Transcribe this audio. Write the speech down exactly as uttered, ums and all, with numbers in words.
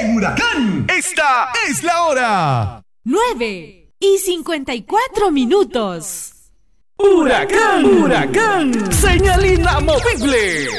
en Huracán. Esta es la hora. nueve y cincuenta y cuatro minutos. Huracán, Huracán, señal inamovible.